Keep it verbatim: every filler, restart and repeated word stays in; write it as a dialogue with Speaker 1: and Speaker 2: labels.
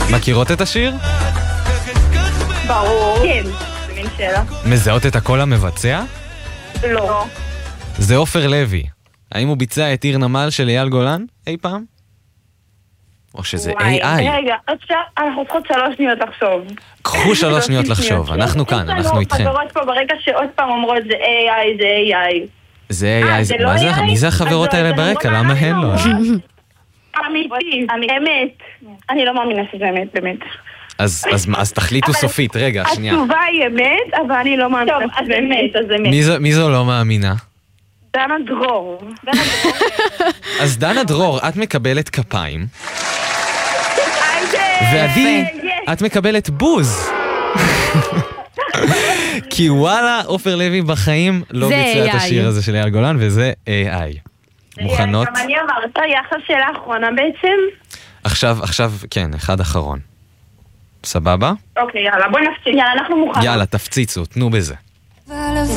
Speaker 1: מכירות את השיר?
Speaker 2: ברור. כן, זה מין שאלה.
Speaker 1: מזהות את הקול המבצע?
Speaker 2: לא.
Speaker 1: זה עופר לוי. האם הוא ביצע את עיר נמל של אייל גולן אי פעם? או שזה איי איי?
Speaker 2: רגע, עכשיו אנחנו צריכות שלוש שניות לחשוב.
Speaker 1: קחו שלוש שניות לחשוב, אנחנו כאן, אנחנו איתכם.
Speaker 2: יש לנו חברות פה ברגע שעוד פעם אומרות זה איי איי, זה איי איי.
Speaker 1: זה איי איי, מה זה? מי זה החברות האלה ברקע? למה הן לא?
Speaker 2: אמיתי, אמת. אני לא מאמינה שזה אמת, באמת.
Speaker 1: אז תחליטו סופית, רגע, שנייה.
Speaker 2: התשובה היא אמת, אבל אני לא מאמינה שזה אמת, אז אמת.
Speaker 1: מי זו לא מאמינה?
Speaker 2: דנה דרור.
Speaker 1: אז דנה דרור, את מקבלת כפיים. ועדי, את מקבלת בוז. כי וואלה, עופר לוי בחיים לא ביצע את השיר הזה של אייל גולן, וזה איי איי. מוכנות?
Speaker 2: גם אני אמרת, יחס שאלה אחרונה בעצם?
Speaker 1: עכשיו, עכשיו, כן, אחד אחרון. סבבה?
Speaker 2: אוקיי, יאללה, בואי נפציץ. יאללה, אנחנו מוכנים.
Speaker 1: יאללה, תפציצו, תנו בזה.